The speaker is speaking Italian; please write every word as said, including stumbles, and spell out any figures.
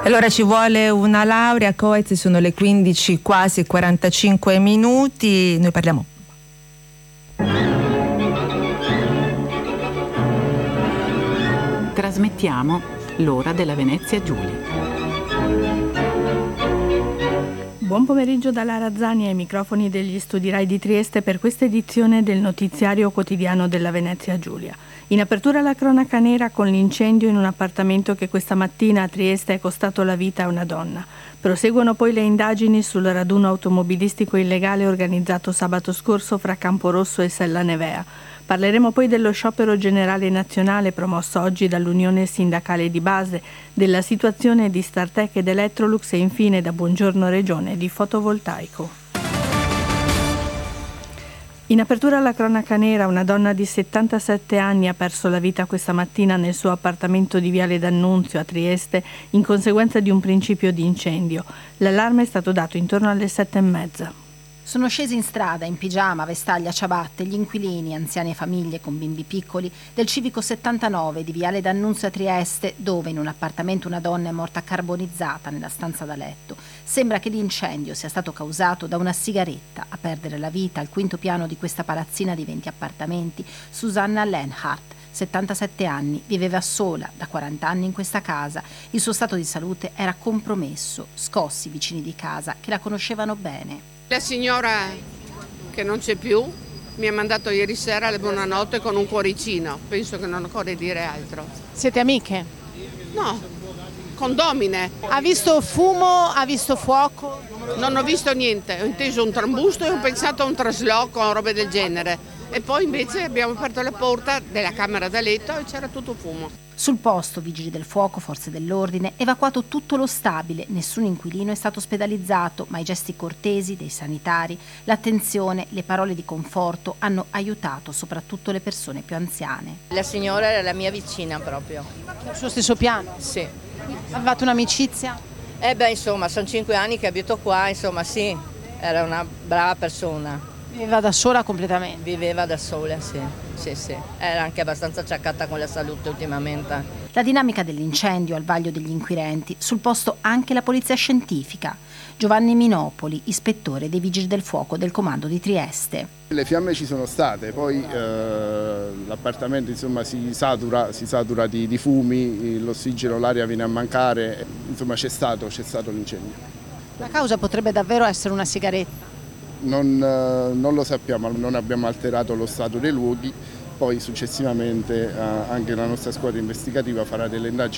Allora ci vuole una laurea a Coez, sono le quindici quasi quarantacinque minuti, noi parliamo. Trasmettiamo l'ora della Venezia Giulia. Buon pomeriggio da Lara Zani ai microfoni degli studi Rai di Trieste per questa edizione del notiziario quotidiano della Venezia Giulia. In apertura la cronaca nera con l'incendio in un appartamento che questa mattina a Trieste è costato la vita a una donna. Proseguono poi le indagini sul raduno automobilistico illegale organizzato sabato scorso fra Camporosso e Sella Nevea. Parleremo poi dello sciopero generale nazionale promosso oggi dall'Unione Sindacale di Base, della situazione di Startec ed Electrolux e infine da Buongiorno Regione di fotovoltaico. In apertura alla cronaca nera, una donna di settantasette anni ha perso la vita questa mattina nel suo appartamento di Viale D'Annunzio a Trieste in conseguenza di un principio di incendio. L'allarme è stato dato intorno alle sette e mezza. Sono scesi in strada in pigiama, vestaglia, ciabatte gli inquilini, anziani e famiglie con bimbi piccoli, del civico settantanove di Viale D'Annunzio a Trieste, dove in un appartamento una donna è morta carbonizzata nella stanza da letto. Sembra che l'incendio sia stato causato da una sigaretta. A perdere la vita al quinto piano di questa palazzina di venti appartamenti, Susanna Lenhardt, settantasette anni, viveva sola da quaranta anni in questa casa. Il suo stato di salute era compromesso, scossi i vicini di casa che la conoscevano bene. La signora che non c'è più mi ha mandato ieri sera le buonanotte con un cuoricino, penso che non occorre dire altro. Siete amiche? No, condomine. Ha visto fumo, ha visto fuoco? Non ho visto niente, ho inteso un trambusto e ho pensato a un trasloco o robe del genere. E poi invece abbiamo aperto la porta della camera da letto e c'era tutto fumo. Sul posto, vigili del fuoco, forze dell'ordine, evacuato tutto lo stabile, nessun inquilino è stato ospedalizzato, ma i gesti cortesi dei sanitari, l'attenzione, le parole di conforto hanno aiutato soprattutto le persone più anziane. La signora era la mia vicina proprio. Sul suo stesso piano? Sì. Avevate un'amicizia? Eh beh, insomma, sono cinque anni che abito qua, insomma, sì, era una brava persona. Viveva da sola completamente? Viveva da sola, sì, sì, sì. Era anche abbastanza acciaccata con la salute ultimamente. La dinamica dell'incendio al vaglio degli inquirenti, sul posto anche la polizia scientifica. Giovanni Minopoli, ispettore dei Vigili del Fuoco del Comando di Trieste. Le fiamme ci sono state, poi eh, l'appartamento insomma si satura, si satura di, di fumi, l'ossigeno, l'aria viene a mancare, insomma c'è stato, c'è stato l'incendio. La causa potrebbe davvero essere una sigaretta? Non, non lo sappiamo, non abbiamo alterato lo stato dei luoghi, poi successivamente eh, anche la nostra squadra investigativa farà delle indagini